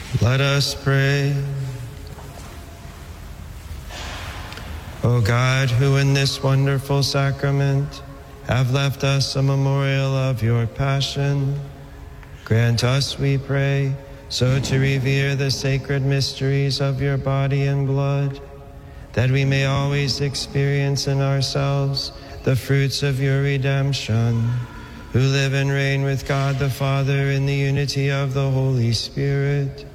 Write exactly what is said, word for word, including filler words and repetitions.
Let us pray. O God, who in this wonderful sacrament have left us a memorial of your passion, grant us, we pray, so to revere the sacred mysteries of your body and blood, that we may always experience in ourselves the fruits of your redemption, who live and reign with God the Father in the unity of the Holy Spirit,